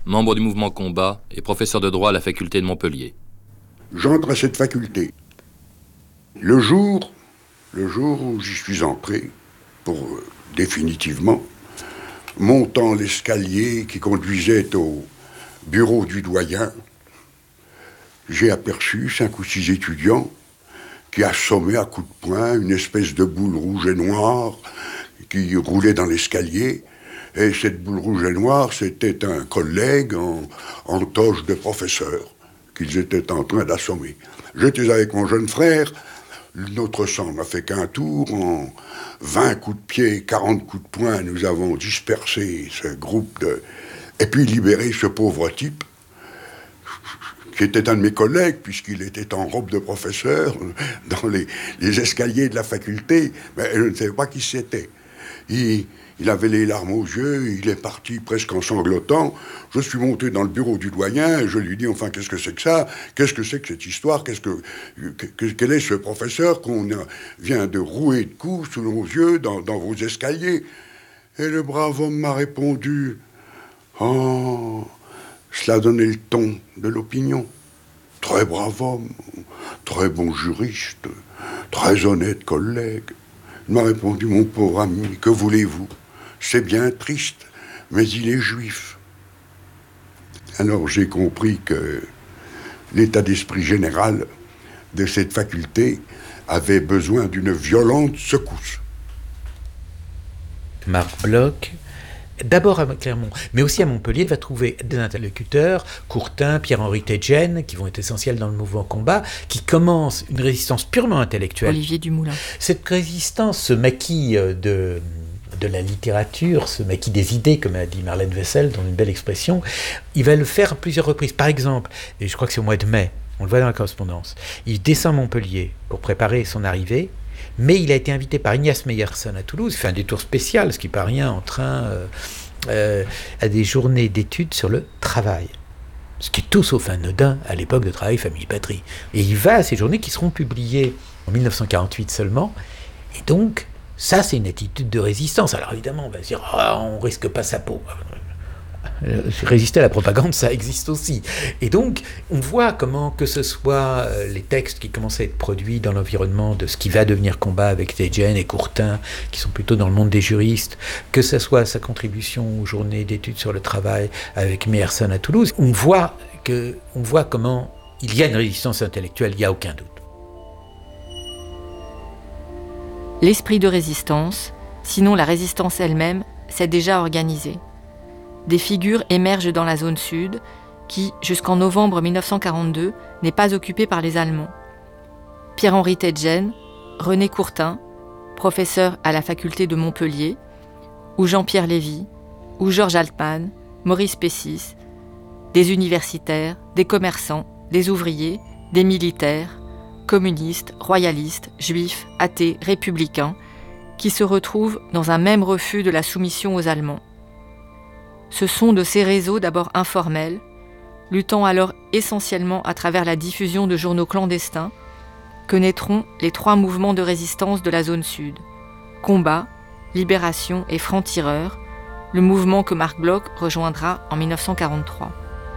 membre du mouvement Combat et professeur de droit à la faculté de Montpellier. J'entre à cette faculté. Le jour où j'y suis entré, définitivement, montant l'escalier qui conduisait au bureau du doyen, j'ai aperçu 5 ou 6 étudiants qui assommaient à coups de poing une espèce de boule rouge et noire qui roulait dans l'escalier. Et cette boule rouge et noire, c'était un collègue en toge de professeur qu'ils étaient en train d'assommer. J'étais avec mon jeune frère. Notre sang n'a fait qu'un tour. En 20 coups de pied, 40 coups de poing, nous avons dispersé ce groupe et puis libéré ce pauvre type, qui était un de mes collègues, puisqu'il était en robe de professeur, dans les escaliers de la faculté, mais je ne savais pas qui c'était. Il avait les larmes aux yeux, il est parti presque en sanglotant. Je suis monté dans le bureau du doyen et je lui dis, enfin, qu'est-ce que c'est que ça? Qu'est-ce que c'est que cette histoire? Quel est ce professeur qu'on vient de rouer de coups sous nos yeux dans vos escaliers? Et le brave homme m'a répondu, oh, cela donnait le ton de l'opinion. Très brave homme, très bon juriste, très honnête collègue. Il m'a répondu, mon pauvre ami, que voulez-vous? C'est bien triste, mais il est juif. Alors j'ai compris que l'état d'esprit général de cette faculté avait besoin d'une violente secousse. Marc Bloch, d'abord à Clermont, mais aussi à Montpellier, va trouver des interlocuteurs, Courtin, Pierre-Henri Tedjen, qui vont être essentiels dans le mouvement Combat, qui commencent une résistance purement intellectuelle. Olivier Dumoulin. Cette résistance se maquille de la littérature, ce maquis des idées, comme a dit Marlène Wessel dans une belle expression. Il va le faire à plusieurs reprises. Par exemple, et je crois que c'est au mois de mai, on le voit dans la correspondance, il descend Montpellier pour préparer son arrivée, mais il a été invité par Ignace Meyerson à Toulouse, il fait un détour spécial, ce qui n'est pas rien, en train à des journées d'études sur le travail. Ce qui est tout sauf anodin à l'époque de Travail, Famille, Patrie. Et il va à ces journées qui seront publiées en 1948 seulement, et donc ça, c'est une attitude de résistance. Alors évidemment, on va se dire, on risque pas sa peau. Résister à la propagande, ça existe aussi. Et donc, on voit comment, que ce soit les textes qui commencent à être produits dans l'environnement de ce qui va devenir Combat avec Tedjen et Courtin, qui sont plutôt dans le monde des juristes, que ce soit sa contribution aux journées d'études sur le travail avec Meyerson à Toulouse, on voit comment il y a une résistance intellectuelle, il n'y a aucun doute. L'esprit de résistance, sinon la résistance elle-même, s'est déjà organisée. Des figures émergent dans la zone sud, qui, jusqu'en novembre 1942, n'est pas occupée par les Allemands. Pierre-Henri Tedjen, René Courtin, professeur à la faculté de Montpellier, ou Jean-Pierre Lévy, ou Georges Altman, Maurice Pessis, des universitaires, des commerçants, des ouvriers, des militaires, communistes, royalistes, juifs, athées, républicains, qui se retrouvent dans un même refus de la soumission aux Allemands. Ce sont de ces réseaux d'abord informels, luttant alors essentiellement à travers la diffusion de journaux clandestins, que naîtront les 3 mouvements de résistance de la zone sud. Combat, Libération et Francs-Tireurs, le mouvement que Marc Bloch rejoindra en 1943.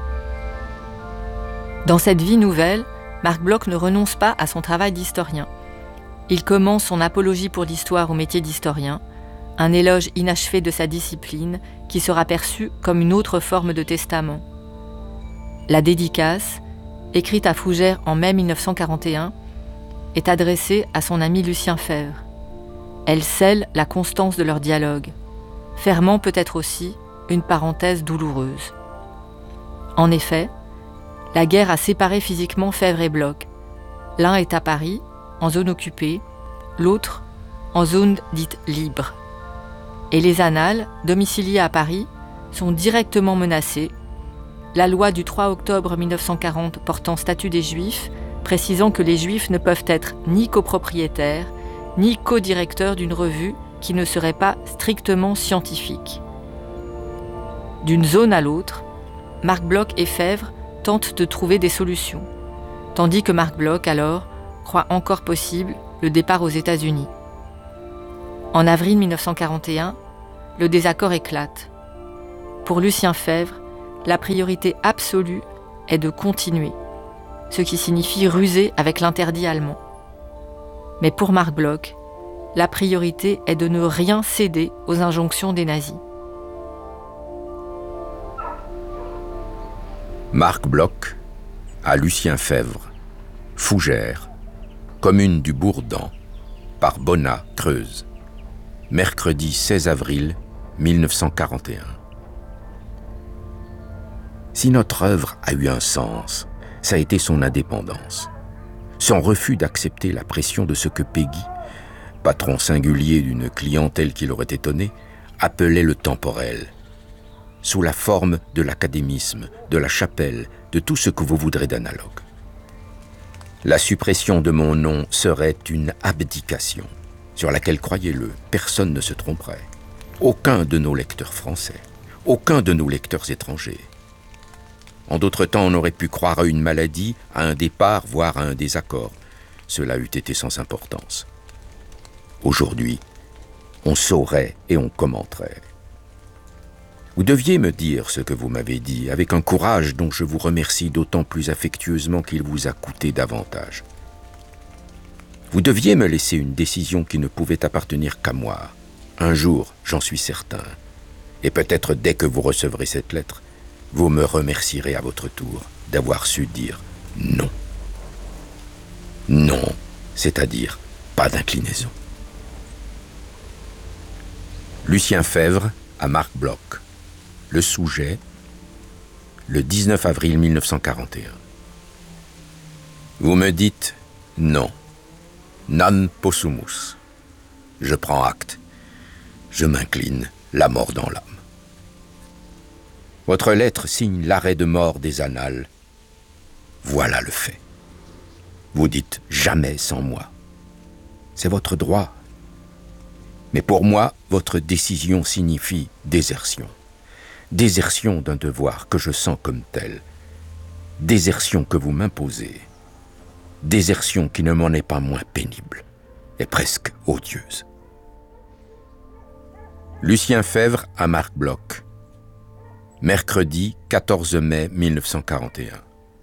Dans cette vie nouvelle, Marc Bloch ne renonce pas à son travail d'historien. Il commence son apologie pour l'histoire au métier d'historien, un éloge inachevé de sa discipline qui sera perçu comme une autre forme de testament. La dédicace, écrite à Fougères en mai 1941, est adressée à son ami Lucien Febvre. Elle scelle la constance de leur dialogue, fermant peut-être aussi une parenthèse douloureuse. En effet, la guerre a séparé physiquement Febvre et Bloch. L'un est à Paris, en zone occupée, l'autre en zone dite libre. Et les annales, domiciliées à Paris, sont directement menacées. La loi du 3 octobre 1940 portant statut des Juifs, précisant que les Juifs ne peuvent être ni copropriétaires, ni co-directeurs d'une revue qui ne serait pas strictement scientifique. D'une zone à l'autre, Marc Bloch et Febvre tentent de trouver des solutions, tandis que Marc Bloch, alors, croit encore possible le départ aux États-Unis. En avril 1941, le désaccord éclate. Pour Lucien Febvre, la priorité absolue est de continuer, ce qui signifie ruser avec l'interdit allemand. Mais pour Marc Bloch, la priorité est de ne rien céder aux injonctions des nazis. Marc Bloch à Lucien Febvre, Fougères, commune du Bourdan, par Bonnat, Creuse, mercredi 16 avril 1941. Si notre œuvre a eu un sens, ça a été son indépendance. Son refus d'accepter la pression de ce que Péguy, patron singulier d'une clientèle qui l'aurait étonné, appelait le temporel, sous la forme de l'académisme, de la chapelle, de tout ce que vous voudrez d'analogue. La suppression de mon nom serait une abdication, sur laquelle, croyez-le, personne ne se tromperait. Aucun de nos lecteurs français, aucun de nos lecteurs étrangers. En d'autres temps, on aurait pu croire à une maladie, à un départ, voire à un désaccord. Cela eût été sans importance. Aujourd'hui, on saurait et on commenterait. Vous deviez me dire ce que vous m'avez dit, avec un courage dont je vous remercie d'autant plus affectueusement qu'il vous a coûté davantage. Vous deviez me laisser une décision qui ne pouvait appartenir qu'à moi. Un jour, j'en suis certain. Et peut-être dès que vous recevrez cette lettre, vous me remercierez à votre tour d'avoir su dire non. Non, c'est-à-dire pas d'inclinaison. Lucien Febvre à Marc Bloch. Le Souget, le 19 avril 1941. Vous me dites non. Non possumus. Je prends acte. Je m'incline, la mort dans l'âme. Votre lettre signe l'arrêt de mort des annales. Voilà le fait. Vous dites jamais sans moi. C'est votre droit. Mais pour moi, votre décision signifie désertion. Désertion d'un devoir que je sens comme tel. Désertion que vous m'imposez. Désertion qui ne m'en est pas moins pénible et presque odieuse. Lucien Febvre à Marc Bloch. Mercredi 14 mai 1941.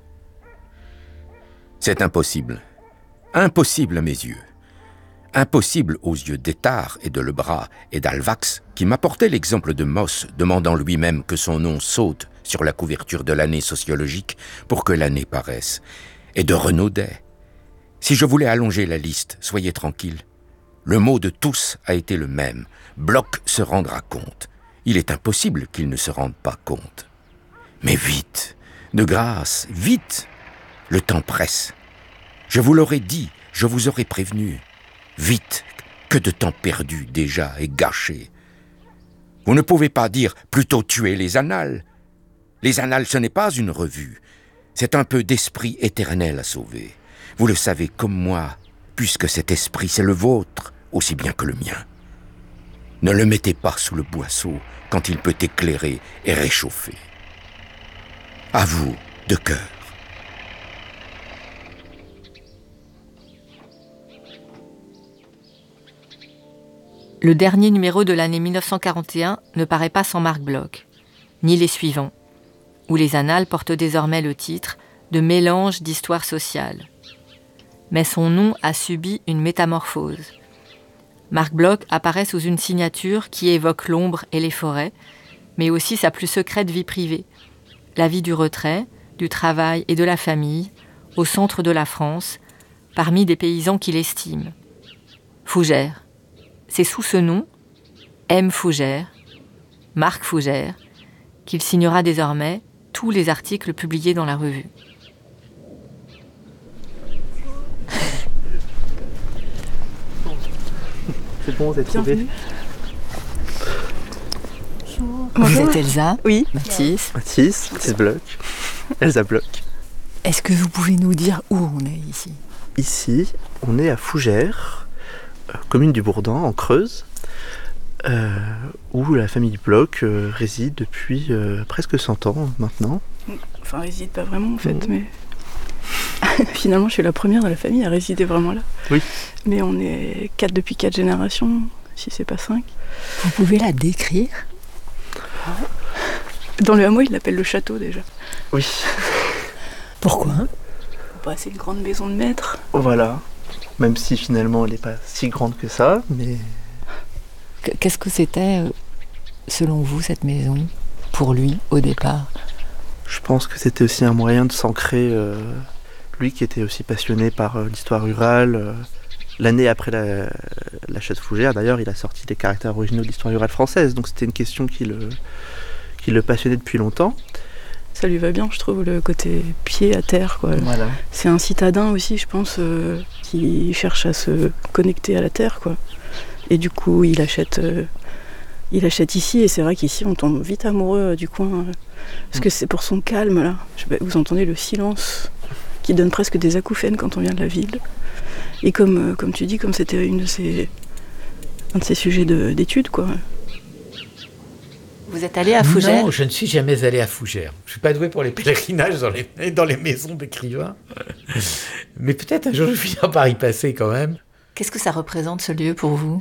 C'est impossible. Impossible à mes yeux. Impossible aux yeux d'Étard et de Lebras et d'Alvax, qui m'apportait l'exemple de Moss demandant lui-même que son nom saute sur la couverture de l'année sociologique pour que l'année paraisse, et de Renaudet. Si je voulais allonger la liste, soyez tranquille. Le mot de tous a été le même. Bloch se rendra compte. Il est impossible qu'il ne se rende pas compte. Mais vite, de grâce, vite. Le temps presse. Je vous l'aurais dit, je vous aurais prévenu. Vite, que de temps perdu déjà et gâché. Vous ne pouvez pas dire plutôt tuer les annales. Les annales, ce n'est pas une revue. C'est un peu d'esprit éternel à sauver. Vous le savez comme moi, puisque cet esprit, c'est le vôtre, aussi bien que le mien. Ne le mettez pas sous le boisseau quand il peut éclairer et réchauffer. À vous, de cœur. Le dernier numéro de l'année 1941 ne paraît pas sans Marc Bloch, ni les suivants, où les annales portent désormais le titre de mélange d'histoire sociale. Mais son nom a subi une métamorphose. Marc Bloch apparaît sous une signature qui évoque l'ombre et les forêts, mais aussi sa plus secrète vie privée, la vie du retrait, du travail et de la famille, au centre de la France, parmi des paysans qu'il estime. Fougères. C'est sous ce nom, M. Fougères, Marc Fougères, qu'il signera désormais tous les articles publiés dans la revue. C'est bon, vous êtes trouvés. Vous êtes Elsa, oui. Mathis, Bloch, Elsa Bloch. Est-ce que vous pouvez nous dire où on est ici ? Ici, on est à Fougères, commune du Bourdan, en Creuse, où la famille Bloch réside depuis presque 100 ans maintenant. Enfin, réside pas vraiment en fait, mais finalement je suis la première de la famille à résider vraiment là. Oui. Mais on est 4 depuis 4 générations, si c'est pas 5. Vous pouvez la décrire ? Dans le hameau, ils l'appellent le château déjà. Oui. Pourquoi ? Bah, c'est une grande maison de maître. Voilà. Même si finalement elle n'est pas si grande que ça, mais... Qu'est-ce que c'était, selon vous, cette maison, pour lui, au départ ? Je pense que c'était aussi un moyen de s'ancrer, lui qui était aussi passionné par l'histoire rurale. L'année après l'achat de Fougères, d'ailleurs, il a sorti les caractères originaux de l'histoire rurale française, donc c'était une question qui le passionnait depuis longtemps. Ça lui va bien, je trouve, le côté pied à terre, quoi. Voilà. C'est un citadin aussi, je pense, qui cherche à se connecter à la terre, quoi. Et du coup, il achète ici, et c'est vrai qu'ici, on tombe vite amoureux du coin, parce que c'est pour son calme, là. Je sais pas, vous entendez le silence qui donne presque des acouphènes quand on vient de la ville. Et comme tu dis, comme c'était un de ses sujets d'études, quoi. Vous êtes allé à Fougères ? Non, je ne suis jamais allé à Fougères. Je ne suis pas doué pour les pèlerinages dans les maisons d'écrivains. Mais peut-être un jour je finirai par y passer quand même. Qu'est-ce que ça représente, ce lieu, pour vous ?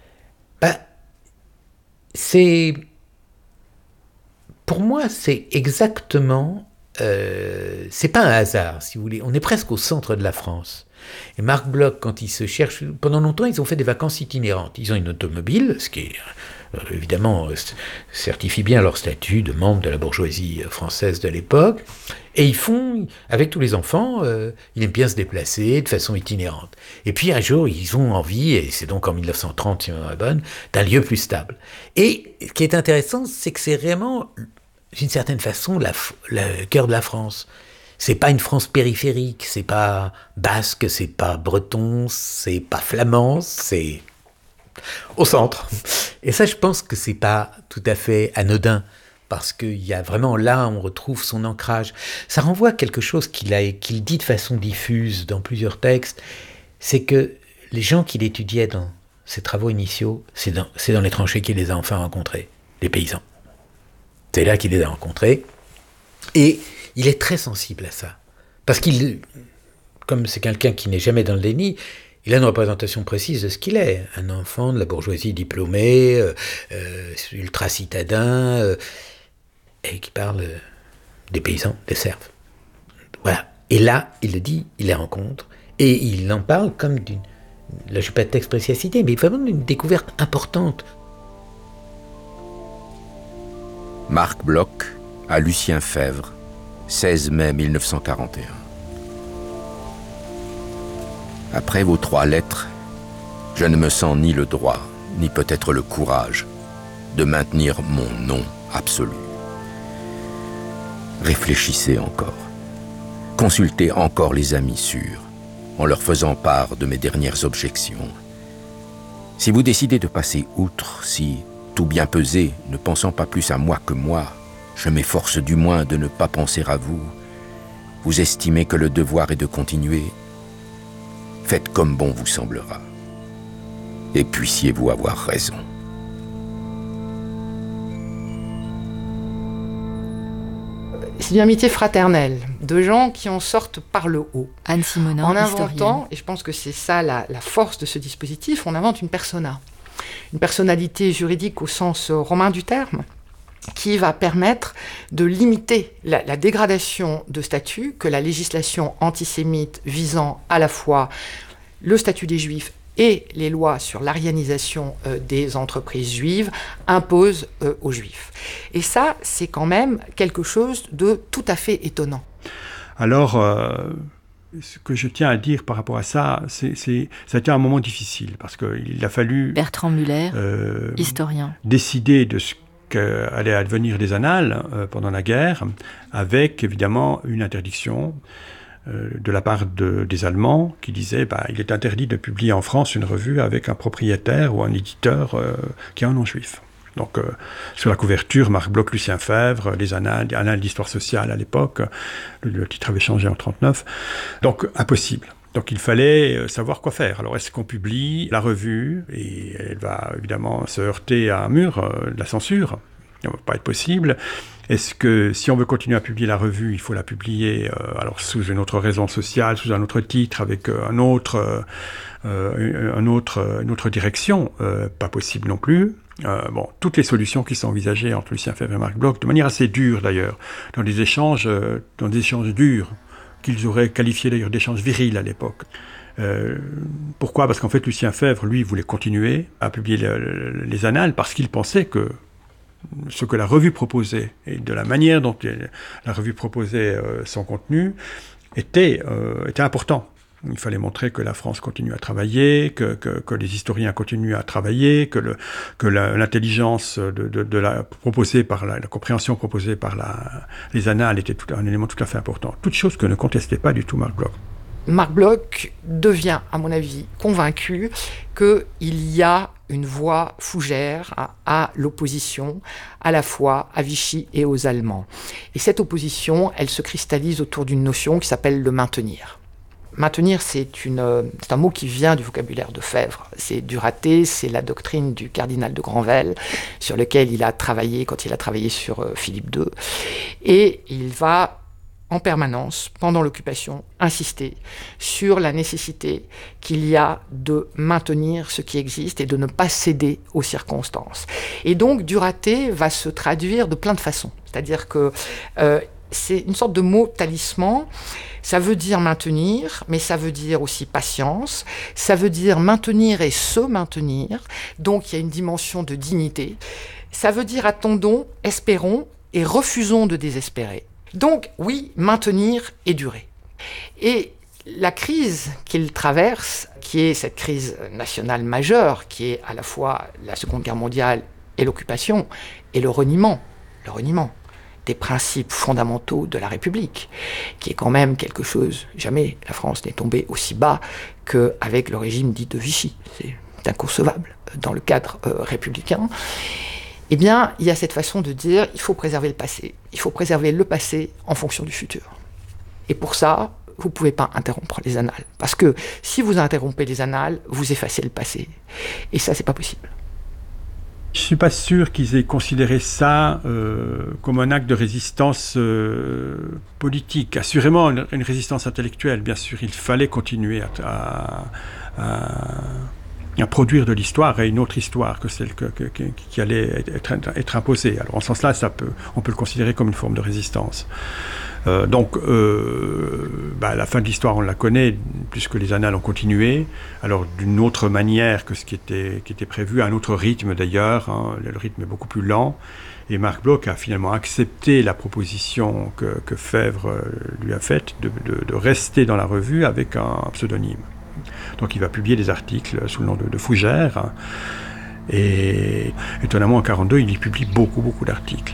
Pour moi, c'est exactement... c'est pas un hasard, si vous voulez. On est presque au centre de la France. Et Marc Bloch, quand il se cherche... Pendant longtemps, ils ont fait des vacances itinérantes. Ils ont une automobile, ce qui est... évidemment, certifie bien leur statut de membre de la bourgeoisie française de l'époque. Et ils font, avec tous les enfants, ils aiment bien se déplacer de façon itinérante. Et puis un jour, ils ont envie, et c'est donc en 1930, si ma mémoire est bonne, d'un lieu plus stable. Et ce qui est intéressant, c'est que c'est vraiment, d'une certaine façon, le cœur de la France. C'est pas une France périphérique, c'est pas basque, c'est pas breton, c'est pas flamand, c'est au centre. Et ça, je pense que c'est pas tout à fait anodin, parce qu'il y a vraiment là, on retrouve son ancrage. Ça renvoie à quelque chose qu'il dit de façon diffuse dans plusieurs textes, c'est que les gens qu'il étudiait dans ses travaux initiaux, c'est dans les tranchées qu'il les a enfin rencontrés, les paysans. C'est là qu'il les a rencontrés, et il est très sensible à ça, parce comme c'est quelqu'un qui n'est jamais dans le déni, il a une représentation précise de ce qu'il est, un enfant de la bourgeoisie diplômée, ultra-citadin, et qui parle des paysans, des serfs. Voilà. Et là, il le dit, il les rencontre, et il en parle comme d'une... Là, je n'ai pas de texte précis à citer, mais vraiment d'une découverte importante. Marc Bloch à Lucien Febvre, 16 mai 1941. Après vos 3 lettres, je ne me sens ni le droit, ni peut-être le courage de maintenir mon non absolu. Réfléchissez encore. Consultez encore les amis sûrs, en leur faisant part de mes dernières objections. Si vous décidez de passer outre, si, tout bien pesé, ne pensant pas plus à moi que moi, je m'efforce du moins de ne pas penser à vous, vous estimez que le devoir est de continuer, faites comme bon vous semblera. Et puissiez-vous avoir raison. C'est une amitié fraternelle, de gens qui en sortent par le haut. Anne Simonin, en inventant, historienne. et je pense que c'est ça la force de ce dispositif, on invente une persona. Une personnalité juridique au sens romain du terme, qui va permettre de limiter la dégradation de statut que la législation antisémite visant à la fois le statut des Juifs et les lois sur l'arianisation des entreprises juives imposent aux Juifs. Et ça, c'est quand même quelque chose de tout à fait étonnant. Alors, ce que je tiens à dire par rapport à ça, ça a été un moment difficile, parce qu'il a fallu... Bertrand Muller, historien. Décider de ce qu'allaient advenir les annales pendant la guerre, avec évidemment une interdiction de la part des Allemands qui disaient il est interdit de publier en France une revue avec un propriétaire ou un éditeur qui est un non-juif. Donc, sur la couverture, Marc Bloch, Lucien Febvre, les annales d'histoire sociale à l'époque, le titre avait changé en 1939. Donc, impossible. Donc, il fallait savoir quoi faire. Alors, est-ce qu'on publie la revue, et elle va évidemment se heurter à un mur de la censure, ça ne va pas être possible. Est-ce que, si on veut continuer à publier la revue, il faut la publier alors sous une autre raison sociale, sous un autre titre, avec une autre direction? Pas possible non plus. toutes les solutions qui sont envisagées entre Lucien Febvre et Marc Bloch, de manière assez dure d'ailleurs, dans des échanges durs, qu'ils auraient qualifiés d'ailleurs d'échanges virils à l'époque. Pourquoi ? Parce qu'en fait, Lucien Febvre, lui, voulait continuer à publier les annales parce qu'il pensait que ce que la revue proposait et de la manière dont la revue proposait son contenu était important. Il fallait montrer que la France continue à travailler, que les historiens continuent à travailler, que l'intelligence proposée par la compréhension proposée par les annales était un élément tout à fait important. Toute chose que ne contestait pas du tout Marc Bloch. Marc Bloch devient, à mon avis, convaincu qu'il y a une voie fougère à l'opposition, à la fois à Vichy et aux Allemands. Et cette opposition, elle se cristallise autour d'une notion qui s'appelle le maintenir. Maintenir, c'est un mot qui vient du vocabulaire de Febvre. C'est Duraté, c'est la doctrine du cardinal de Granvelle, sur lequel il a travaillé quand il a travaillé sur Philippe II. Et il va en permanence, pendant l'occupation, insister sur la nécessité qu'il y a de maintenir ce qui existe et de ne pas céder aux circonstances. Et donc, Duraté va se traduire de plein de façons. C'est-à-dire que c'est une sorte de mot talisman. Ça veut dire maintenir, mais ça veut dire aussi patience. Ça veut dire maintenir et se maintenir. Donc, il y a une dimension de dignité. Ça veut dire attendons, espérons et refusons de désespérer. Donc, oui, maintenir et durer. Et la crise qu'il traverse, qui est cette crise nationale majeure, qui est à la fois la Seconde Guerre mondiale et l'occupation, et le reniement des principes fondamentaux de la République, qui est quand même quelque chose, jamais la France n'est tombée aussi bas qu'avec le régime dit de Vichy. C'est inconcevable dans le cadre républicain. Eh bien, il y a cette façon de dire, il faut préserver le passé. Il faut préserver le passé en fonction du futur. Et pour ça, vous ne pouvez pas interrompre les annales. Parce que si vous interrompez les annales, vous effacez le passé. Et ça, c'est pas possible. Je ne suis pas sûr qu'ils aient considéré ça comme un acte de résistance politique. Assurément, une résistance intellectuelle, bien sûr. Il fallait continuer à produire de l'histoire et une autre histoire que celle qui allait être imposée. Alors en ce sens-là, on peut le considérer comme une forme de résistance. La fin de l'histoire, on la connaît, puisque les annales ont continué, alors d'une autre manière que ce qui était prévu, à un autre rythme d'ailleurs, hein, le rythme est beaucoup plus lent, et Marc Bloch a finalement accepté la proposition que Febvre lui a faite de rester dans la revue avec un pseudonyme. Donc il va publier des articles sous le nom de Fougère. Hein, et étonnamment, en 1942, il y publie beaucoup d'articles.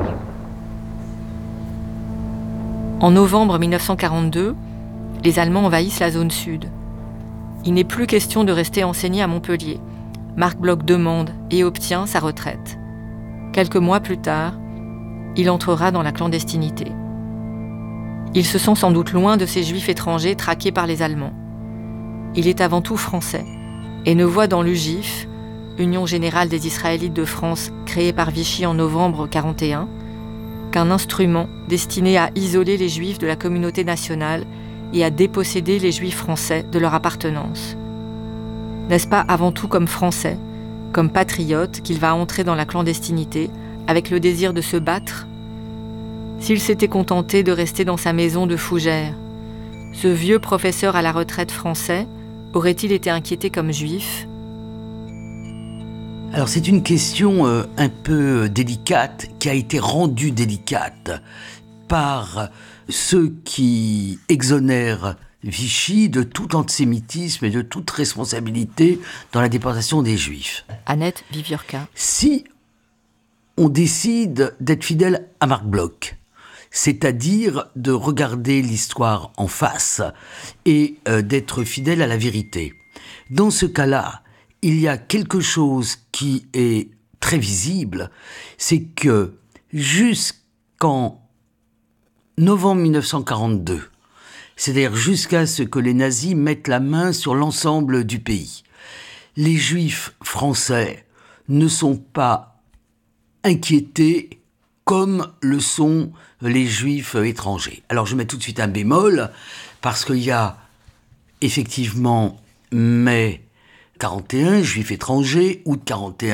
En novembre 1942, les Allemands envahissent la zone sud. Il n'est plus question de rester enseigné à Montpellier. Marc Bloch demande et obtient sa retraite. Quelques mois plus tard, il entrera dans la clandestinité. Il se sent sans doute loin de ces Juifs étrangers traqués par les Allemands. Il est avant tout français et ne voit dans l'UGIF, Union générale des Israélites de France, créée par Vichy en novembre 1941, qu'un instrument destiné à isoler les Juifs de la communauté nationale et à déposséder les Juifs français de leur appartenance. N'est-ce pas avant tout comme Français, comme patriote, qu'il va entrer dans la clandestinité avec le désir de se battre ? S'il s'était contenté de rester dans sa maison de Fougères, ce vieux professeur à la retraite français aurait-il été inquiété comme juif ? Alors c'est une question un peu délicate, qui a été rendue délicate par ceux qui exonèrent Vichy de tout antisémitisme et de toute responsabilité dans la déportation des Juifs. Annette Viviorca. Si on décide d'être fidèle à Marc Bloch, c'est-à-dire de regarder l'histoire en face et d'être fidèle à la vérité. Dans ce cas-là, il y a quelque chose qui est très visible, c'est que jusqu'en novembre 1942, c'est-à-dire jusqu'à ce que les nazis mettent la main sur l'ensemble du pays, les Juifs français ne sont pas inquiétés comme le sont les Juifs étrangers. Alors je mets tout de suite un bémol, parce qu'il y a effectivement mai 41, Juifs étrangers, août 41,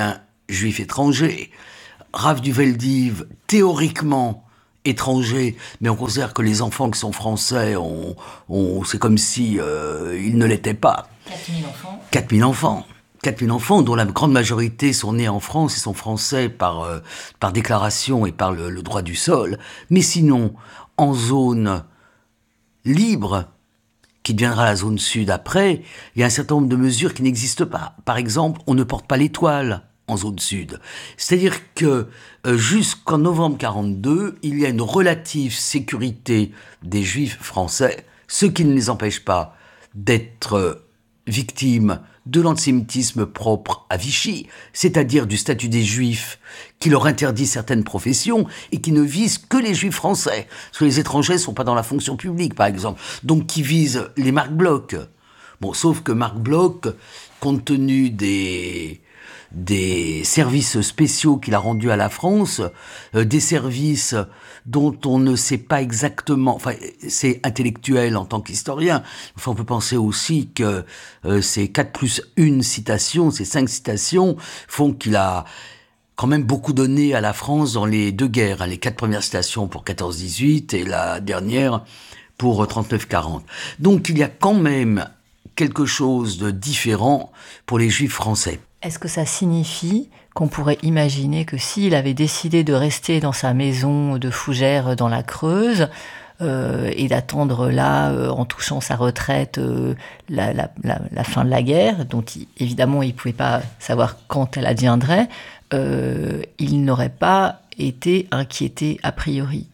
juif étranger. Rav du Veldiv, théoriquement étranger, mais on considère que les enfants qui sont français, c'est comme si ils ne l'étaient pas. 4000 enfants. 4000 enfants. 4000 enfants, dont la grande majorité sont nés en France et sont français par déclaration et par le droit du sol. Mais sinon, en zone libre, qui deviendra la zone sud après, il y a un certain nombre de mesures qui n'existent pas. Par exemple, on ne porte pas l'étoile en zone sud. C'est-à-dire que jusqu'en novembre 1942, il y a une relative sécurité des juifs français, ce qui ne les empêche pas d'être victimes de l'antisémitisme propre à Vichy, c'est-à-dire du statut des juifs qui leur interdit certaines professions et qui ne vise que les juifs français. Parce que les étrangers ne sont pas dans la fonction publique, par exemple. Donc qui vise les Marc Bloch. Bon, sauf que Marc Bloch, compte tenu des services spéciaux qu'il a rendus à la France, des services dont on ne sait pas exactement, enfin c'est intellectuel en tant qu'historien, enfin on peut penser aussi que ces 4+1 citations, ces 5 citations font qu'il a quand même beaucoup donné à la France dans les 2 guerres, hein, les 4 premières citations pour 14-18 et la dernière pour 39-40. Donc il y a quand même quelque chose de différent pour les juifs français. Est-ce que ça signifie qu'on pourrait imaginer que s'il avait décidé de rester dans sa maison de Fougères dans la Creuse et d'attendre là, en touchant sa retraite, la fin de la guerre, dont évidemment il ne pouvait pas savoir quand elle adviendrait, il n'aurait pas été inquiété a priori?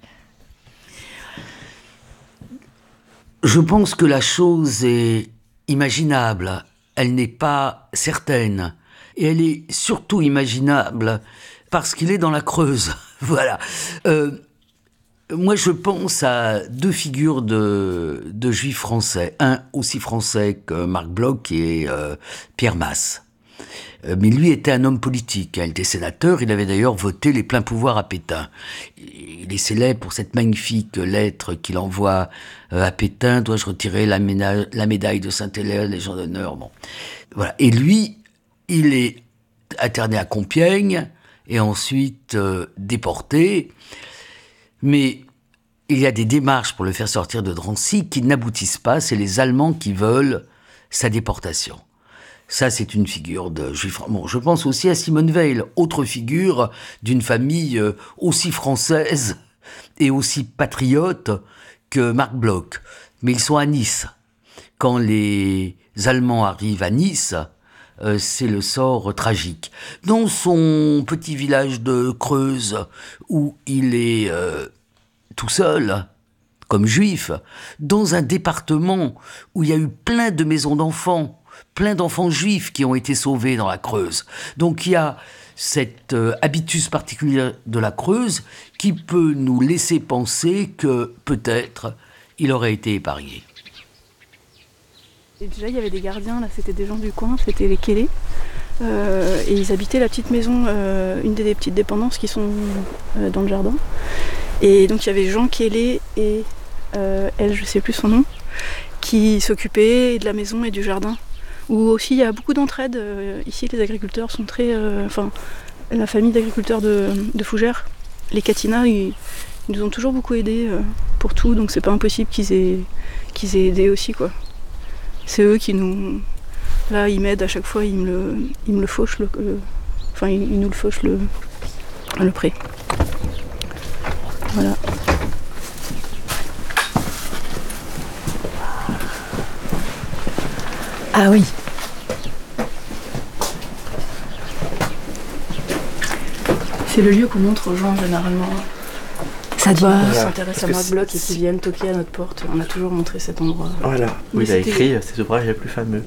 Je pense que la chose est imaginable, elle n'est pas certaine. Et elle est surtout imaginable parce qu'il est dans la Creuse. Voilà. Moi, je pense à 2 figures de juifs français. Un aussi français que Marc Bloch et Pierre Masse. Mais lui était un homme politique. Il était sénateur. Il avait d'ailleurs voté les pleins pouvoirs à Pétain. Il est célèbre pour cette magnifique lettre qu'il envoie à Pétain. Dois-je retirer la médaille de Saint-Hilaire, Légion d'honneur? Bon. Voilà. Et lui, il est interné à Compiègne et ensuite déporté. Mais il y a des démarches pour le faire sortir de Drancy qui n'aboutissent pas. C'est les Allemands qui veulent sa déportation. Ça, c'est une figure de juif. Bon, je pense aussi à Simone Veil, autre figure d'une famille aussi française et aussi patriote que Marc Bloch. Mais ils sont à Nice. Quand les Allemands arrivent à Nice, c'est le sort tragique. Dans son petit village de Creuse, où il est tout seul, comme juif, dans un département où il y a eu plein de maisons d'enfants, plein d'enfants juifs qui ont été sauvés dans la Creuse. Donc il y a cet habitus particulier de la Creuse qui peut nous laisser penser que peut-être il aurait été épargné. Et déjà, il y avait des gardiens, là, c'était des gens du coin, c'était les Kellé. Et ils habitaient la petite maison, une des petites dépendances qui sont dans le jardin. Et donc, il y avait Jean Kellé et elle, je ne sais plus son nom, qui s'occupaient de la maison et du jardin. Où aussi, il y a beaucoup d'entraide. Ici, les agriculteurs sont très... la famille d'agriculteurs de Fougères, les Catina, ils nous ont toujours beaucoup aidés pour tout. Donc, c'est pas impossible qu'ils aient aidé aussi, quoi. C'est eux qui nous... Là, ils m'aident à chaque fois, ils me le fauchent, ils nous le fauchent le pré. Voilà. Ah oui. C'est le lieu qu'on montre aux gens généralement. Ça doit s'intéresser à Marc Bloch et qu'ils viennent toquer à notre porte. On a toujours montré cet endroit. Voilà, où il a écrit ses ouvrages les plus fameux.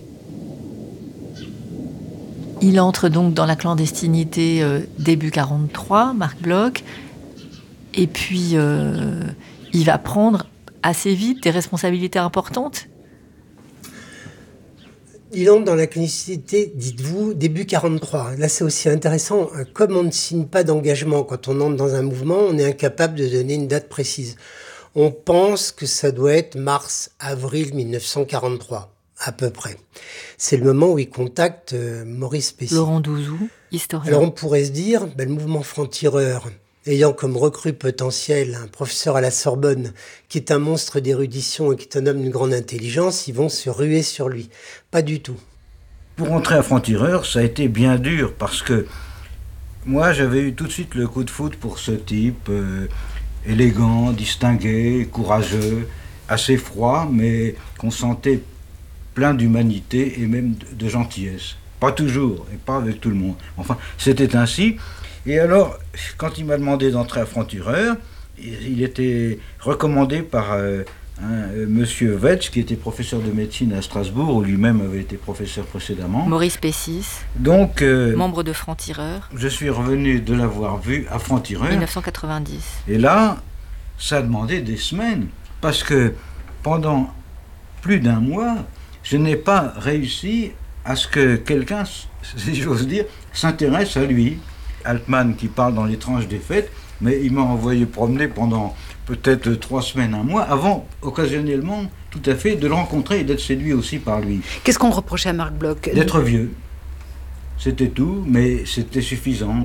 Il entre donc dans la clandestinité début 1943, Marc Bloch, et puis il va prendre assez vite des responsabilités importantes. Il entre dans la clandestinité, dites-vous, début 1943. Là, c'est aussi intéressant. Comme on ne signe pas d'engagement quand on entre dans un mouvement, on est incapable de donner une date précise. On pense que ça doit être mars-avril 1943. à peu près. C'est le moment où il contacte Maurice Pessy. Laurent Douzou, historien. Alors on pourrait se dire, le mouvement franc-tireur, ayant comme recrue potentielle un professeur à la Sorbonne, qui est un monstre d'érudition et qui est un homme d'une grande intelligence, ils vont se ruer sur lui. Pas du tout. Pour entrer à franc-tireur, ça a été bien dur, parce que moi, j'avais eu tout de suite le coup de foudre pour ce type, élégant, distingué, courageux, assez froid, mais qu'on sentait plein d'humanité et même de gentillesse. Pas toujours, et pas avec tout le monde. Enfin, c'était ainsi. Et alors, quand il m'a demandé d'entrer à franc-tireur, il était recommandé par monsieur Vetsch, qui était professeur de médecine à Strasbourg, où lui-même avait été professeur précédemment. Maurice Pessis, donc, membre de franc-tireur. Je suis revenu de l'avoir vu à franc-tireur. 1990. Et là, ça a demandé des semaines, parce que pendant plus d'un mois, je n'ai pas réussi à ce que quelqu'un, si j'ose dire, s'intéresse à lui. Altman qui parle dans Les tranches des fêtes, mais il m'a envoyé promener pendant peut-être 3 semaines, un mois, avant, occasionnellement, tout à fait, de le rencontrer et d'être séduit aussi par lui. Qu'est-ce qu'on reprochait à Marc Bloch ? D'être vieux. C'était tout, mais c'était suffisant.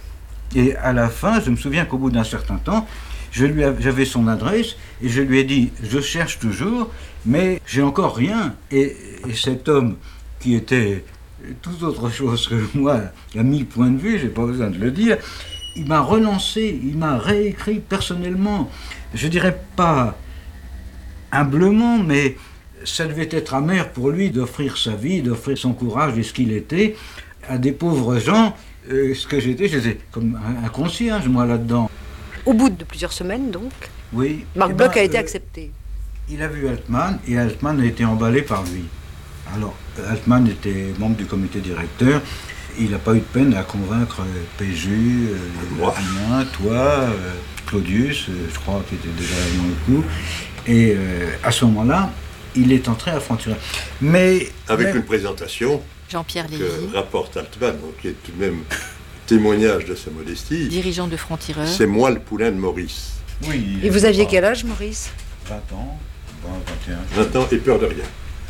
Et à la fin, je me souviens qu'au bout d'un certain temps, j'avais son adresse et je lui ai dit « Je cherche toujours, mais j'ai encore rien. » Et cet homme qui était tout autre chose que moi, à 1000 points de vue, j'ai pas besoin de le dire, il m'a relancé, il m'a réécrit personnellement. Je dirais pas humblement, mais ça devait être amer pour lui d'offrir sa vie, d'offrir son courage et ce qu'il était à des pauvres gens. Ce que j'étais comme un concierge, moi, là-dedans. Au bout de plusieurs semaines, donc, oui, Marc Bloch a été accepté. Il a vu Altman, et Altman a été emballé par lui. Alors, Altman était membre du comité directeur. Il n'a pas eu de peine à convaincre Péju, toi, Claudius, je crois, qui était déjà dans le coup. Et à ce moment-là, il est entré à franc-tireur. Mais avec une présentation Jean-Pierre Lévy, que rapporte Altman, qui est tout de même témoignage de sa modestie. Dirigeant de franc-tireur. C'est moi le poulain de Maurice. Oui. Et vous aviez quel âge, Maurice ? 20 ans, 21. 20 ans et peur de rien.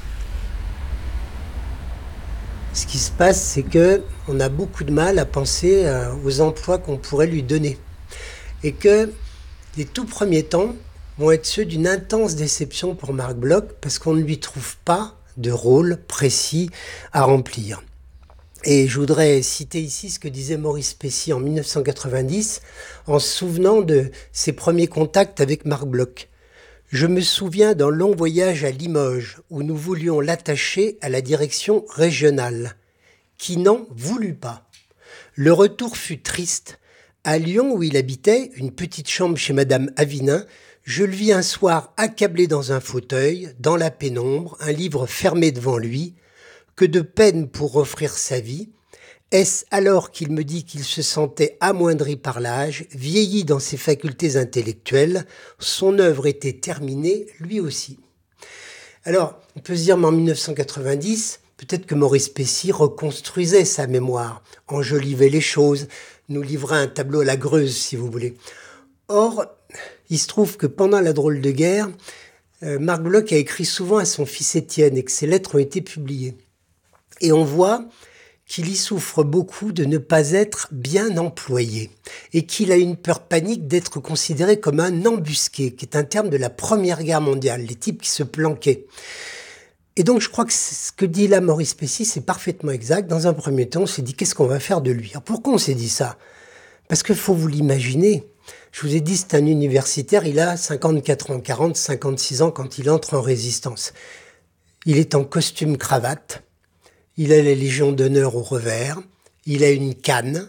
Ce qui se passe, c'est que on a beaucoup de mal à penser aux emplois qu'on pourrait lui donner. Et que les tout premiers temps vont être ceux d'une intense déception pour Marc Bloch, parce qu'on ne lui trouve pas de rôle précis à remplir. Et je voudrais citer ici ce que disait Maurice Pessy en 1990, en se souvenant de ses premiers contacts avec Marc Bloch. Je me souviens d'un long voyage à Limoges, où nous voulions l'attacher à la direction régionale, qui n'en voulut pas. Le retour fut triste. À Lyon, où il habitait, une petite chambre chez Madame Avinin, je le vis un soir accablé dans un fauteuil, dans la pénombre, un livre fermé devant lui. Que de peine pour offrir sa vie. Est-ce alors qu'il me dit qu'il se sentait amoindri par l'âge, vieilli dans ses facultés intellectuelles, son œuvre était terminée lui aussi. Alors, on peut se dire, mais en 1990, peut-être que Maurice Pessy reconstruisait sa mémoire, enjolivait les choses, nous livrait un tableau à la Greuze, si vous voulez. Or, il se trouve que pendant la drôle de guerre, Marc Bloch a écrit souvent à son fils Étienne et que ses lettres ont été publiées. Et on voit qu'il y souffre beaucoup de ne pas être bien employé et qu'il a une peur panique d'être considéré comme un embusqué, qui est un terme de la Première Guerre mondiale, les types qui se planquaient. Et donc je crois que ce que dit là Maurice Pessy, c'est parfaitement exact. Dans un premier temps, on s'est dit qu'est-ce qu'on va faire de lui ? Alors pourquoi on s'est dit ça ? Parce qu'il faut vous l'imaginer. Je vous ai dit, c'est un universitaire, il a 54 ans, 40, 56 ans quand il entre en résistance. Il est en costume cravate. Il a la Légion d'honneur au revers, il a une canne.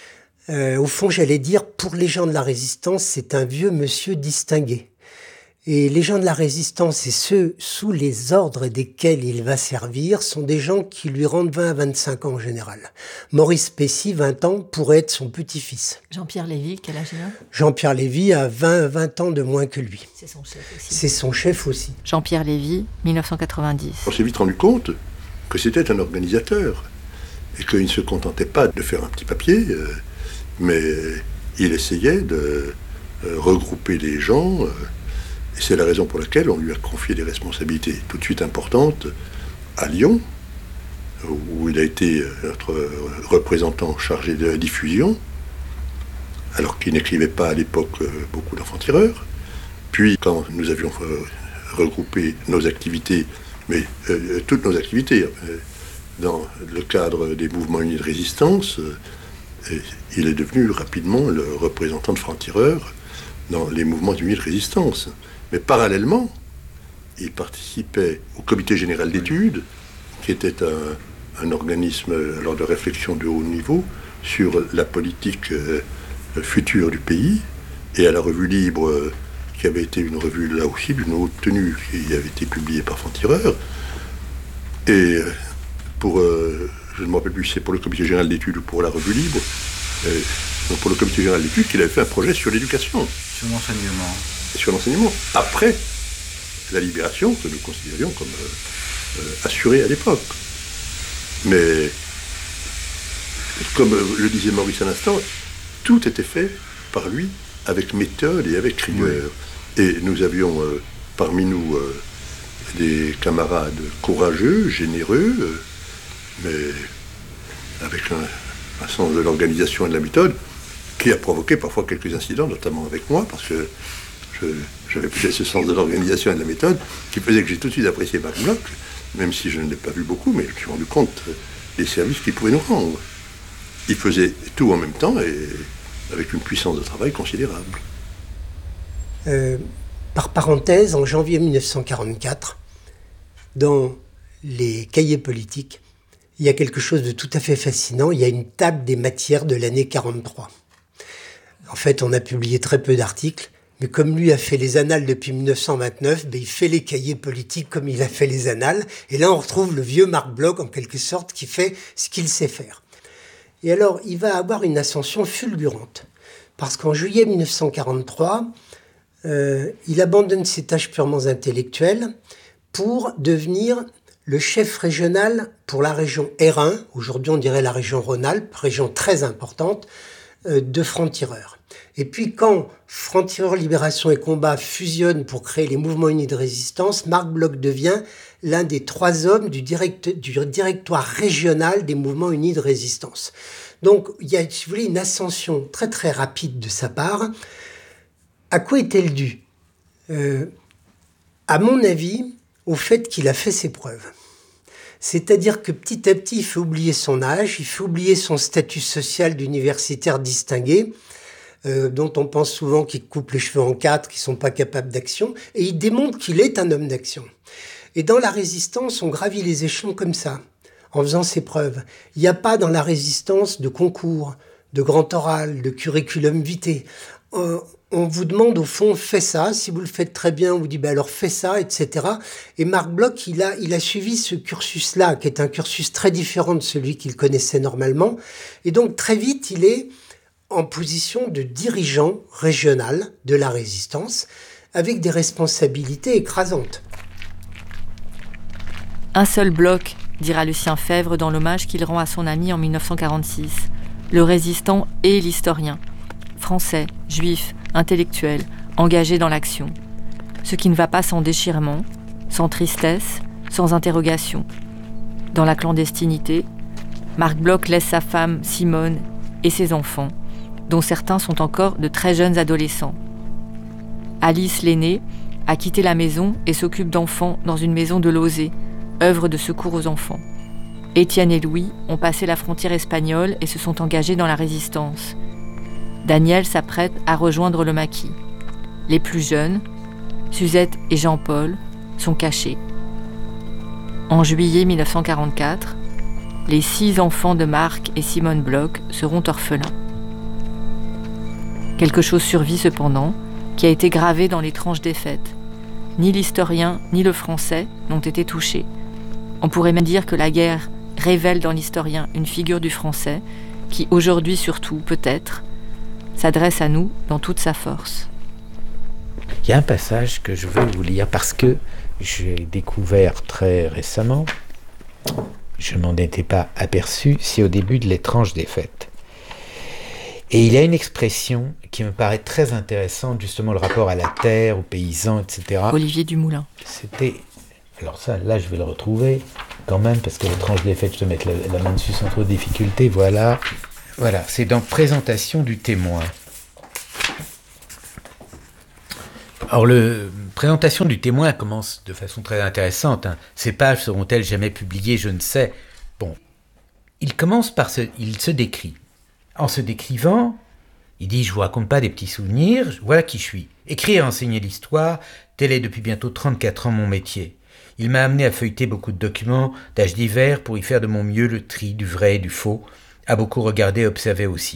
Au fond, j'allais dire, pour les gens de la Résistance, c'est un vieux monsieur distingué. Et les gens de la Résistance et ceux sous les ordres desquels il va servir sont des gens qui lui rendent 20 à 25 ans en général. Maurice Pessy, 20 ans, pourrait être son petit-fils. Jean-Pierre Lévy, quel âge il a ? Jean-Pierre Lévy a 20 ans de moins que lui. C'est son chef aussi. C'est son chef aussi. Jean-Pierre Lévy, 1990. On s'est vite rendu compte que c'était un organisateur et qu'il ne se contentait pas de faire un petit papier, mais il essayait de regrouper les gens, et c'est la raison pour laquelle on lui a confié des responsabilités tout de suite importantes à Lyon, où il a été notre représentant chargé de la diffusion, alors qu'il n'écrivait pas à l'époque beaucoup d'enfants-tireurs. Puis, quand nous avions regroupé nos activités, mais toutes nos activités, dans le cadre des mouvements unis de résistance, il est devenu rapidement le représentant de francs-tireurs dans les mouvements unis de résistance. Mais parallèlement, il participait au comité général d'études, qui était un organisme alors de réflexion de haut niveau sur la politique future du pays, et à la Revue Libre, qui avait été une revue là aussi d'une haute tenue, qui avait été publiée par Franc-Tireur. Et pour, je ne me rappelle plus si c'est pour le comité général d'études ou pour la Revue Libre, donc pour le comité général d'études, qu'il avait fait un projet sur l'éducation. Sur l'enseignement. Et sur l'enseignement, après la libération, que nous considérions comme assurée à l'époque. Mais, comme le disait Maurice à l'instant, tout était fait par lui avec méthode et avec rigueur. Oui. Et nous avions parmi nous des camarades courageux, généreux, mais avec un sens de l'organisation et de la méthode qui a provoqué parfois quelques incidents, notamment avec moi, parce que j'avais peut-être ce sens de l'organisation et de la méthode qui faisait que j'ai tout de suite apprécié Marc Bloch, même si je ne l'ai pas vu beaucoup, mais je me suis rendu compte des services qu'il pouvait nous rendre. Il faisait tout en même temps et avec une puissance de travail considérable. Par parenthèse, en janvier 1944, dans les cahiers politiques, il y a quelque chose de tout à fait fascinant. Il y a une table des matières de l'année 43. En fait, on a publié très peu d'articles, mais comme lui a fait les annales depuis 1929, il fait les cahiers politiques comme il a fait les annales. Et là, on retrouve le vieux Marc Bloch, en quelque sorte, qui fait ce qu'il sait faire. Et alors, il va avoir une ascension fulgurante. Parce qu'en juillet 1943, il abandonne ses tâches purement intellectuelles pour devenir le chef régional pour la région R1, aujourd'hui on dirait la région Rhône-Alpes, région très importante, de Franc-Tireur. Et puis quand Franc-Tireur, Libération et Combat fusionnent pour créer les mouvements unis de résistance, Marc Bloch devient l'un des 3 hommes du directoire régional des mouvements unis de résistance. Donc il y a, si vous voulez, une ascension très très rapide de sa part. À quoi est-elle due ? À mon avis, au fait qu'il a fait ses preuves. C'est-à-dire que petit à petit, il fait oublier son âge, il fait oublier son statut social d'universitaire distingué, dont on pense souvent qu'il coupe les cheveux en 4, qu'ils ne sont pas capables d'action, et il démontre qu'il est un homme d'action. Et dans la résistance, on gravit les échelons comme ça, en faisant ses preuves. Il n'y a pas dans la résistance de concours, de grand oral, de curriculum vitae. On vous demande au fond, fais ça, si vous le faites très bien, on vous dit alors fais ça, etc. Et Marc Bloch, il a suivi ce cursus-là, qui est un cursus très différent de celui qu'il connaissait normalement. Et donc très vite, il est en position de dirigeant régional de la résistance, avec des responsabilités écrasantes. Un seul bloc, dira Lucien Febvre dans l'hommage qu'il rend à son ami en 1946, le résistant et l'historien, français, juif, intellectuel, engagé dans l'action. Ce qui ne va pas sans déchirement, sans tristesse, sans interrogation. Dans la clandestinité, Marc Bloch laisse sa femme, Simone, et ses enfants, dont certains sont encore de très jeunes adolescents. Alice, l'aînée, a quitté la maison et s'occupe d'enfants dans une maison de Lauzet, œuvre de secours aux enfants. Étienne et Louis ont passé la frontière espagnole et se sont engagés dans la résistance. Daniel s'apprête à rejoindre le maquis. Les plus jeunes, Suzette et Jean-Paul, sont cachés. En juillet 1944, les 6 enfants de Marc et Simone Bloch seront orphelins. Quelque chose survit cependant, qui a été gravé dans les tranches défaites. Ni l'historien ni le français n'ont été touchés. On pourrait même dire que la guerre révèle dans l'historien une figure du français qui, aujourd'hui surtout, peut-être, s'adresse à nous dans toute sa force. Il y a un passage que je veux vous lire parce que j'ai découvert très récemment, je ne m'en étais pas aperçu, c'est au début de l'étrange défaite. Et il y a une expression qui me paraît très intéressante, justement le rapport à la terre, aux paysans, etc. Olivier Dumoulin. C'était, alors ça, là je vais le retrouver, quand même, parce que l'étrange défaite, je te mets la main dessus sans trop de difficulté, voilà. Voilà, c'est dans Présentation du témoin. Alors, Présentation du témoin commence de façon très intéressante. Ces pages seront-elles jamais publiées? Je ne sais. Bon, il commence par il se décrit. En se décrivant, il dit « Je vous raconte pas des petits souvenirs, voilà qui je suis. Écrire et enseigner l'histoire, tel est depuis bientôt 34 ans mon métier. Il m'a amené à feuilleter beaucoup de documents d'âge divers pour y faire de mon mieux le tri du vrai et du faux, à beaucoup regarder et observer aussi.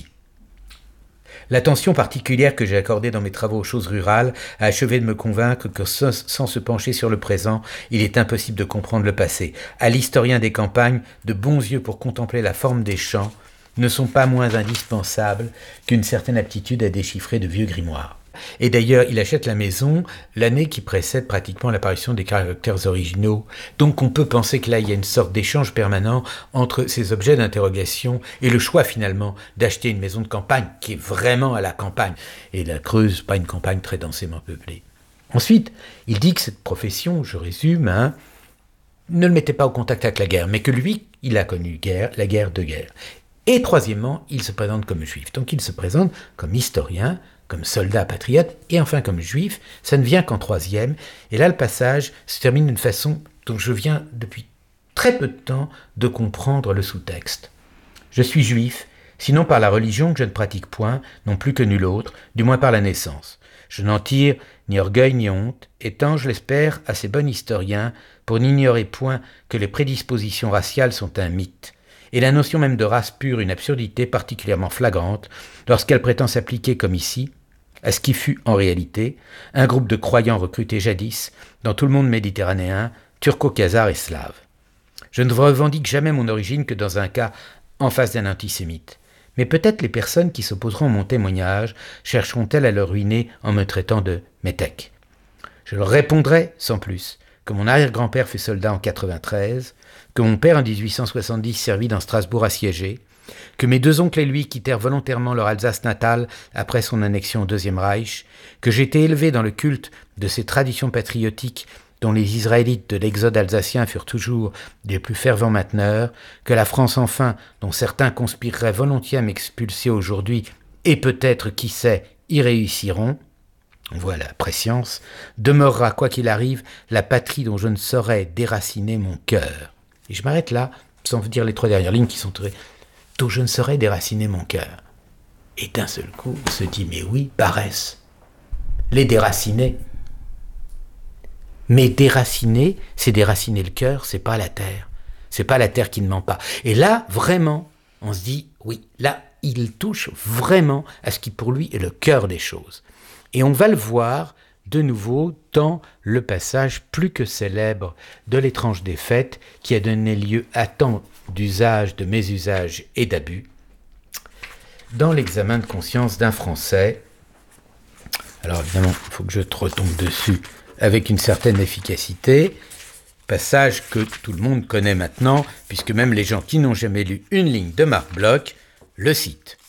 L'attention particulière que j'ai accordée dans mes travaux aux choses rurales a achevé de me convaincre que sans se pencher sur le présent, il est impossible de comprendre le passé. À l'historien des campagnes, de bons yeux pour contempler la forme des champs ne sont pas moins indispensables qu'une certaine aptitude à déchiffrer de vieux grimoires. Et d'ailleurs, il achète la maison l'année qui précède pratiquement l'apparition des caractères originaux. Donc on peut penser que là, il y a une sorte d'échange permanent entre ces objets d'interrogation et le choix finalement d'acheter une maison de campagne qui est vraiment à la campagne. Et la Creuse, pas une campagne très densément peuplée. Ensuite, il dit que cette profession, je résume, ne le mettait pas au contact avec la guerre, mais que lui, il a connu la guerre de guerre. Et troisièmement, il se présente comme juif. Donc il se présente comme historien, comme soldat patriote, et enfin comme juif. Ça ne vient qu'en troisième. Et là, le passage se termine d'une façon dont je viens depuis très peu de temps de comprendre le sous-texte. Je suis juif, sinon par la religion que je ne pratique point, non plus que nul autre, du moins par la naissance. Je n'en tire ni orgueil ni honte, étant, je l'espère, assez bon historien pour n'ignorer point que les prédispositions raciales sont un mythe, et la notion même de race pure une absurdité particulièrement flagrante lorsqu'elle prétend s'appliquer comme ici à ce qui fut en réalité un groupe de croyants recrutés jadis dans tout le monde méditerranéen, turco-khazar et slave. Je ne revendique jamais mon origine que dans un cas en face d'un antisémite, mais peut-être les personnes qui s'opposeront à mon témoignage chercheront-elles à le ruiner en me traitant de métèque. Je leur répondrai, sans plus, que mon arrière-grand-père fut soldat en 93, que mon père en 1870 servit dans Strasbourg assiégé, que mes deux oncles et lui quittèrent volontairement leur Alsace natale après son annexion au Deuxième Reich, que j'ai été élevé dans le culte de ces traditions patriotiques dont les Israélites de l'exode alsacien furent toujours les plus fervents mainteneurs, que la France enfin, dont certains conspireraient volontiers à m'expulser aujourd'hui, et peut-être, qui sait, y réussiront, on voit la prescience, demeurera, quoi qu'il arrive, la patrie dont je ne saurais déraciner mon cœur. Et je m'arrête là, sans vous dire les trois dernières lignes qui sont très... dont je ne saurais déraciner mon cœur. Et d'un seul coup, on se dit, mais oui, paresse. Les déraciner. Mais déraciner, c'est déraciner le cœur, c'est pas la terre. C'est pas la terre qui ne ment pas. Et là, vraiment, on se dit, oui, là, il touche vraiment à ce qui pour lui est le cœur des choses. Et on va le voir de nouveau dans le passage plus que célèbre de l'étrange défaite qui a donné lieu à tant d'usages, de mésusages et d'abus, dans l'examen de conscience d'un Français. Alors évidemment, il faut que je te retombe dessus avec une certaine efficacité, passage que tout le monde connaît maintenant, puisque même les gens qui n'ont jamais lu une ligne de Marc Bloch le citent.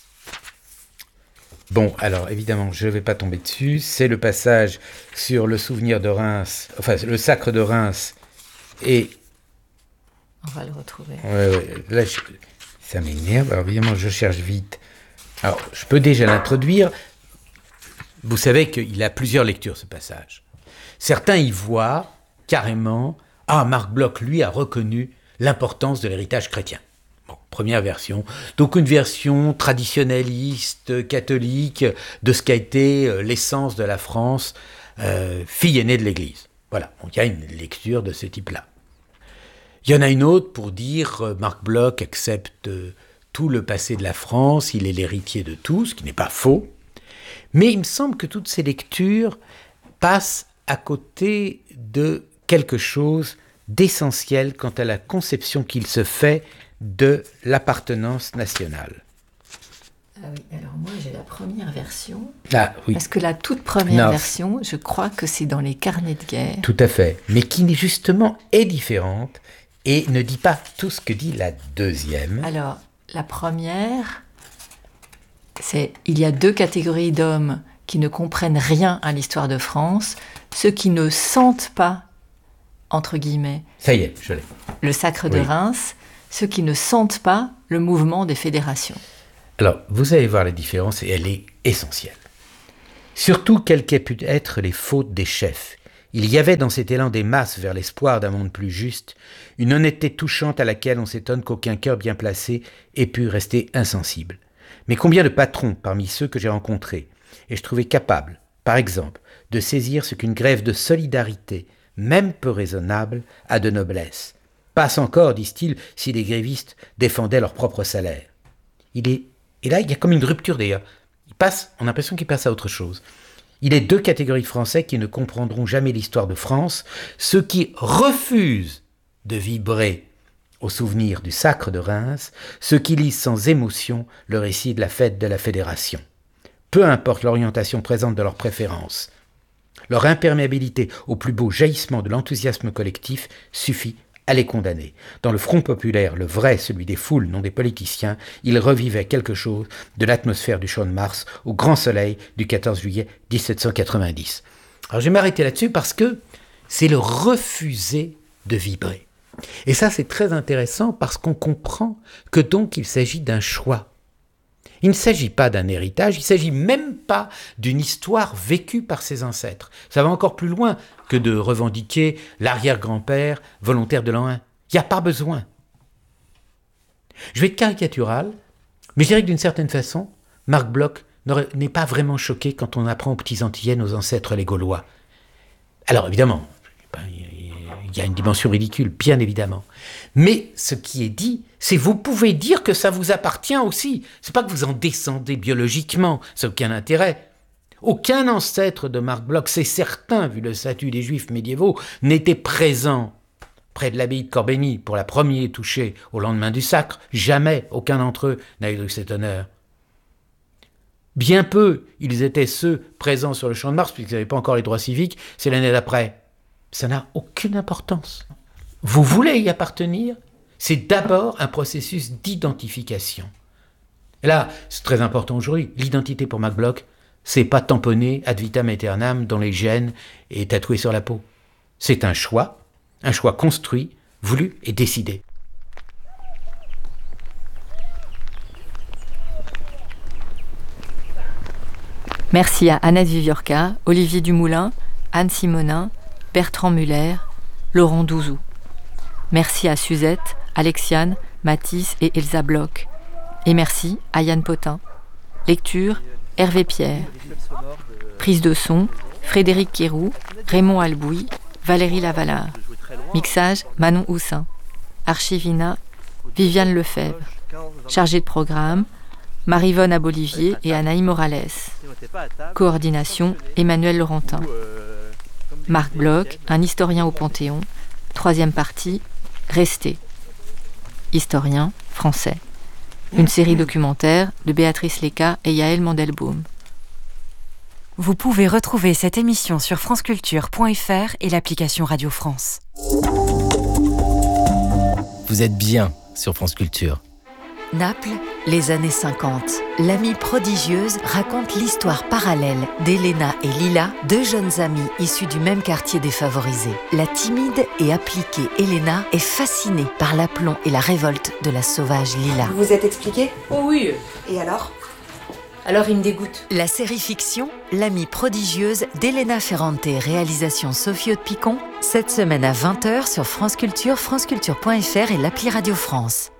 Bon, alors évidemment, je ne vais pas tomber dessus, c'est le passage sur le souvenir de Reims, enfin le sacre de Reims, et... On va le retrouver. Ouais, là, ça m'énerve, alors évidemment, je cherche vite. Alors, je peux déjà l'introduire. Vous savez qu'il a plusieurs lectures, ce passage. Certains y voient carrément, Marc Bloch, lui, a reconnu l'importance de l'héritage chrétien. Bon, première version. Donc une version traditionnaliste, catholique, de ce qu'a été l'essence de la France, fille aînée de l'Église. Voilà, donc il y a une lecture de ce type-là. Il y en a une autre pour dire Marc Bloch accepte tout le passé de la France, il est l'héritier de tout, ce qui n'est pas faux. Mais il me semble que toutes ces lectures passent à côté de quelque chose d'essentiel quant à la conception qu'il se fait de l'appartenance nationale. Ah oui, alors moi j'ai la première version. Ah oui. Parce que la toute première version, je crois que c'est dans les carnets de guerre. Tout à fait, mais qui justement est différente et ne dit pas tout ce que dit la deuxième. Alors, la première, c'est il y a deux catégories d'hommes qui ne comprennent rien à l'histoire de France, ceux qui ne sentent pas entre guillemets. Ça y est, je l'ai. Le Sacre de Reims, ceux qui ne sentent pas le mouvement des fédérations. Alors, vous allez voir la différence et elle est essentielle. Surtout quelles qu'aient pu être les fautes des chefs, il y avait dans cet élan des masses vers l'espoir d'un monde plus juste, une honnêteté touchante à laquelle on s'étonne qu'aucun cœur bien placé ait pu rester insensible. Mais combien de patrons parmi ceux que j'ai rencontrés ai-je trouvé capables, par exemple, de saisir ce qu'une grève de solidarité, même peu raisonnable, a de noblesse. Passe encore, disent-ils, si les grévistes défendaient leur propre salaire. Et là, il y a comme une rupture d'ailleurs. On a l'impression qu'il passe à autre chose. Il est deux catégories de Français qui ne comprendront jamais l'histoire de France, ceux qui refusent de vibrer au souvenir du Sacre de Reims, ceux qui lisent sans émotion le récit de la fête de la Fédération. Peu importe l'orientation présente de leurs préférences, leur imperméabilité au plus beau jaillissement de l'enthousiasme collectif suffit à les condamner. Dans le Front populaire, le vrai, celui des foules, non des politiciens, il revivait quelque chose de l'atmosphère du Champ de Mars au grand soleil du 14 juillet 1790. Alors je vais m'arrêter là-dessus parce que c'est le refuser de vibrer. Et ça, c'est très intéressant parce qu'on comprend que donc il s'agit d'un choix. Il ne s'agit pas d'un héritage, il ne s'agit même pas d'une histoire vécue par ses ancêtres. Ça va encore plus loin que de revendiquer l'arrière-grand-père volontaire de l'an 1. Il n'y a pas besoin. Je vais être caricatural, mais je dirais que d'une certaine façon, Marc Bloch n'est pas vraiment choqué quand on apprend aux petits Antillais nos ancêtres les Gaulois. Alors évidemment, il y a une dimension ridicule, bien évidemment. Mais ce qui est dit, c'est vous pouvez dire que ça vous appartient aussi. C'est pas que vous en descendez biologiquement, ça n'a aucun intérêt. Aucun ancêtre de Marc Bloch, c'est certain, vu le statut des Juifs médiévaux, n'était présent près de l'abbaye de Corbeny pour la première touchée au lendemain du Sacre. Jamais aucun d'entre eux n'a eu cet honneur. Bien peu, ils étaient ceux présents sur le Champ de Mars, puisqu'ils n'avaient pas encore les droits civiques, c'est l'année d'après. Ça n'a aucune importance. Vous voulez y appartenir, c'est d'abord un processus d'identification. Et là, c'est très important aujourd'hui, l'identité pour Marc Bloch, c'est pas tamponné ad vitam aeternam dans les gènes et tatoué sur la peau. C'est un choix construit, voulu et décidé. Merci à Annette Viviorca, Olivier Dumoulin, Anne Simonin, Bertrand Muller, Laurent Douzou. Merci à Suzette, Alexiane, Mathis et Elsa Bloch. Et merci à Yann Potin. Lecture, Hervé Pierre. Prise de son, Frédéric Quéroux, Raymond Albouy, Valérie Lavalard. Mixage, Manon Houssin. Archivina, Viviane Lefebvre. Chargée de programme, Marivonne Abolivier et Anaï Morales. Coordination, Emmanuel Laurentin. Marc Bloch, un historien au Panthéon. Troisième partie, Rester. Historien français. Une série documentaire de Béatrice Léca et Yaël Mandelbaum. Vous pouvez retrouver cette émission sur franceculture.fr et l'application Radio France. Vous êtes bien sur France Culture. Naples, les années 50. L'amie prodigieuse raconte l'histoire parallèle d'Elena et Lila, deux jeunes amies issues du même quartier défavorisé. La timide et appliquée Elena est fascinée par l'aplomb et la révolte de la sauvage Lila. Vous vous êtes expliqué ? Oh oui. Et alors ? Alors il me dégoûte. La série fiction L'amie prodigieuse d'Elena Ferrante, réalisation Sophie Haute-Picon, cette semaine à 20h sur France Culture, franceculture.fr et l'appli Radio France.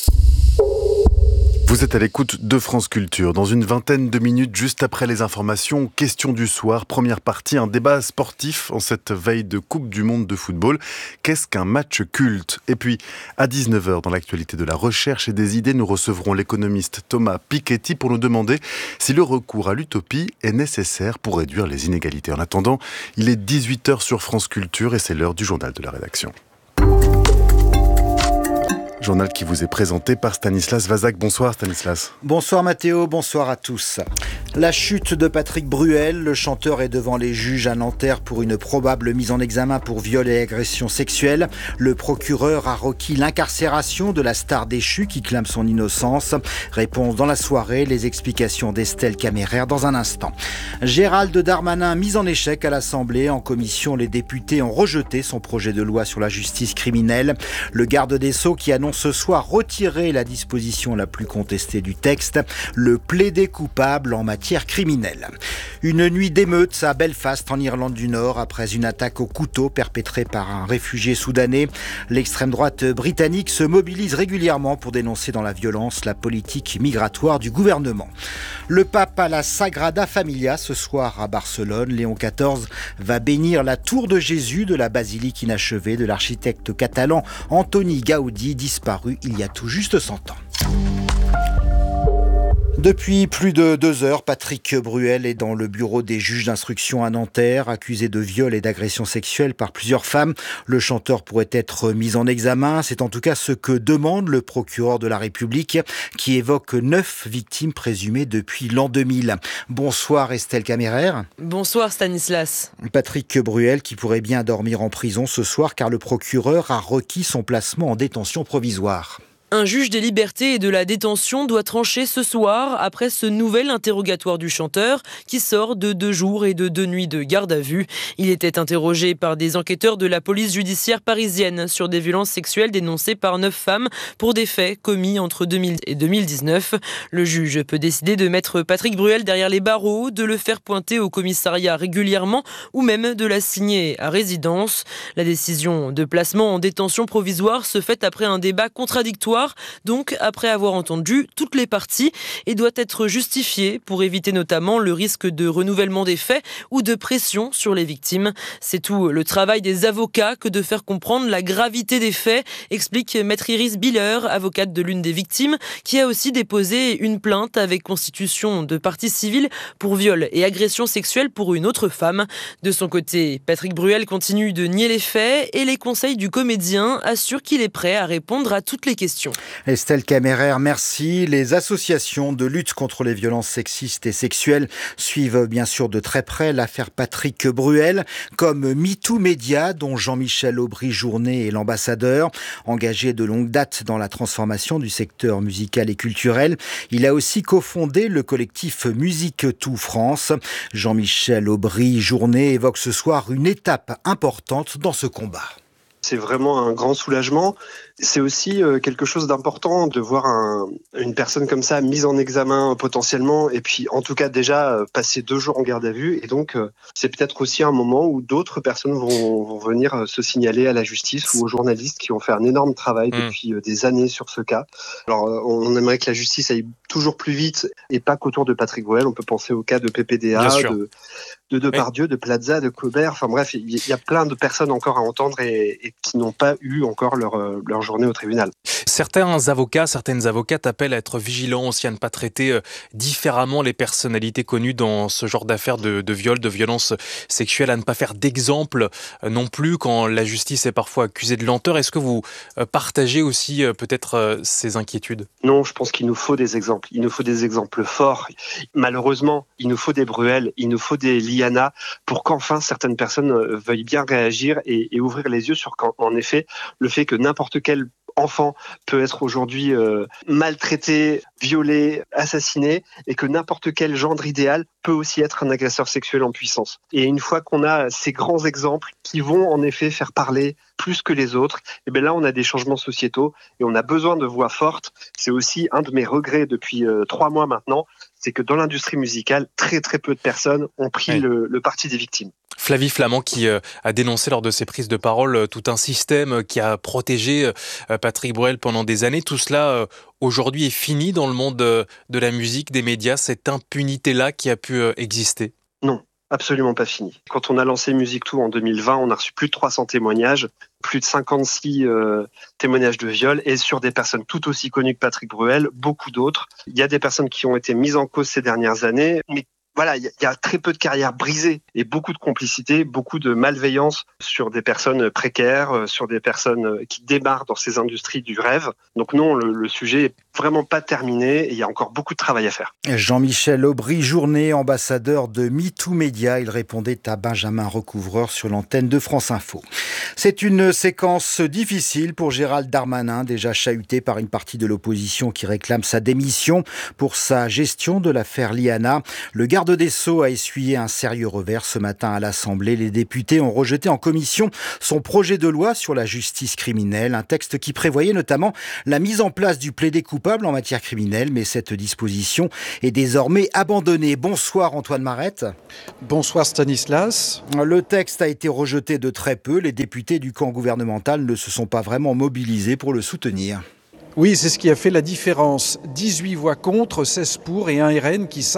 Vous êtes à l'écoute de France Culture. Dans une vingtaine de minutes, juste après les informations, question du soir, première partie, un débat sportif en cette veille de Coupe du Monde de football. Qu'est-ce qu'un match culte ? Et puis, à 19h, dans l'actualité de la recherche et des idées, nous recevrons l'économiste Thomas Piketty pour nous demander si le recours à l'utopie est nécessaire pour réduire les inégalités. En attendant, il est 18h sur France Culture et c'est l'heure du journal de la rédaction. Journal qui vous est présenté par Stanislas Vazak. Bonsoir Stanislas. Bonsoir Mathéo, bonsoir à tous. La chute de Patrick Bruel, le chanteur est devant les juges à Nanterre pour une probable mise en examen pour viol et agression sexuelle. Le procureur a requis l'incarcération de la star déchue qui clame son innocence. Réponse dans la soirée, les explications d'Estelle Caméraire dans un instant. Gérald Darmanin mis en échec à l'Assemblée. En commission, les députés ont rejeté son projet de loi sur la justice criminelle. Le garde des Sceaux qui annonce ce soir retirer la disposition la plus contestée du texte, le plaider coupable en matière criminelle. Une nuit d'émeutes à Belfast en Irlande du Nord après une attaque au couteau perpétrée par un réfugié soudanais. L'extrême droite britannique se mobilise régulièrement pour dénoncer dans la violence la politique migratoire du gouvernement. Le pape à la Sagrada Familia ce soir à Barcelone. Léon XIV va bénir la tour de Jésus de la basilique inachevée de l'architecte catalan Antoni Gaudi, disparu il y a tout juste 100 ans. Depuis plus de 2 heures, Patrick Bruel est dans le bureau des juges d'instruction à Nanterre, accusé de viol et d'agression sexuelle par plusieurs femmes. Le chanteur pourrait être mis en examen. C'est en tout cas ce que demande le procureur de la République, qui évoque 9 victimes présumées depuis l'an 2000. Bonsoir Estelle Caméraire. Bonsoir Stanislas. Patrick Bruel qui pourrait bien dormir en prison ce soir car le procureur a requis son placement en détention provisoire. Un juge des libertés et de la détention doit trancher ce soir après ce nouvel interrogatoire du chanteur qui sort de 2 jours et de 2 nuits de garde à vue. Il était interrogé par des enquêteurs de la police judiciaire parisienne sur des violences sexuelles dénoncées par 9 femmes pour des faits commis entre 2000 et 2019. Le juge peut décider de mettre Patrick Bruel derrière les barreaux, de le faire pointer au commissariat régulièrement ou même de l'assigner à résidence. La décision de placement en détention provisoire se fait après un débat contradictoire, donc après avoir entendu toutes les parties, et doit être justifiée pour éviter notamment le risque de renouvellement des faits ou de pression sur les victimes. C'est tout le travail des avocats que de faire comprendre la gravité des faits, explique maître Iris Biller, avocate de l'une des victimes, qui a aussi déposé une plainte avec constitution de partie civile pour viol et agression sexuelle pour une autre femme. De son côté, Patrick Bruel continue de nier les faits et les conseils du comédien assurent qu'il est prêt à répondre à toutes les questions. Estelle Caméraire, merci. Les associations de lutte contre les violences sexistes et sexuelles suivent bien sûr de très près l'affaire Patrick Bruel, comme MeToo Média, dont Jean-Michel Aubry-Journet est l'ambassadeur. Engagé de longue date dans la transformation du secteur musical et culturel, il a aussi cofondé le collectif Musique Tout France. Jean-Michel Aubry-Journet évoque ce soir une étape importante dans ce combat. C'est vraiment un grand soulagement. C'est aussi quelque chose d'important de voir une personne comme ça mise en examen potentiellement et puis en tout cas déjà passer 2 jours en garde à vue. Et donc c'est peut-être aussi un moment où d'autres personnes vont venir se signaler à la justice ou aux journalistes qui ont fait un énorme travail depuis des années sur ce cas. Alors on aimerait que la justice aille toujours plus vite et pas qu'autour de Patrick Bruel. On peut penser au cas de PPDA, de Depardieu, de Plaza, de Colbert. Enfin bref, il y a plein de personnes encore à entendre et qui n'ont pas eu encore leur journée au tribunal. Certains avocats, certaines avocates appellent à être vigilants aussi, à ne pas traiter différemment les personnalités connues dans ce genre d'affaires de viol, de violence sexuelle, à ne pas faire d'exemple non plus quand la justice est parfois accusée de lenteur. Est-ce que vous partagez aussi peut-être ces inquiétudes ? Non, je pense qu'il nous faut des exemples. Il nous faut des exemples forts. Malheureusement, il nous faut des Bruel, il nous faut des Liana pour qu'enfin certaines personnes veuillent bien réagir et ouvrir les yeux sur qu'en effet, le fait que n'importe quel enfant peut être aujourd'hui maltraité, violé, assassiné, et que n'importe quel gendre idéal peut aussi être un agresseur sexuel en puissance. Et une fois qu'on a ces grands exemples qui vont en effet faire parler plus que les autres, et bien là on a des changements sociétaux et on a besoin de voix fortes. C'est aussi un de mes regrets depuis 3 mois maintenant, c'est que dans l'industrie musicale, très très peu de personnes ont pris le parti des victimes. Flavie Flament qui a dénoncé lors de ses prises de parole tout un système qui a protégé Patrick Bruel pendant des années. Tout cela aujourd'hui est fini dans le monde de la musique, des médias, cette impunité-là qui a pu exister. Non, absolument pas fini. Quand on a lancé Musique Tout en 2020, on a reçu plus de 300 témoignages, plus de 56 témoignages de viol, et sur des personnes tout aussi connues que Patrick Bruel, beaucoup d'autres. Il y a des personnes qui ont été mises en cause ces dernières années, mais voilà, il y a très peu de carrières brisées et beaucoup de complicité, beaucoup de malveillance sur des personnes précaires, sur des personnes qui démarrent dans ces industries du rêve. Donc non, le sujet est vraiment pas terminé et il y a encore beaucoup de travail à faire. Jean-Michel Aubry-Journet, ambassadeur de MeToo Média, il répondait à Benjamin Recouvreur sur l'antenne de France Info. C'est une séquence difficile pour Gérald Darmanin, déjà chahuté par une partie de l'opposition qui réclame sa démission pour sa gestion de l'affaire Liana. Le garde des Sceaux a essuyé un sérieux revers ce matin à l'Assemblée. Les députés ont rejeté en commission son projet de loi sur la justice criminelle, un texte qui prévoyait notamment la mise en place du plaidé coupable en matière criminelle, mais cette disposition est désormais abandonnée. Bonsoir Antoine Marette. Bonsoir Stanislas. Le texte a été rejeté de très peu. Les députés du camp gouvernemental ne se sont pas vraiment mobilisés pour le soutenir. Oui, c'est ce qui a fait la différence. 18 voix contre, 16 pour et 1 RN qui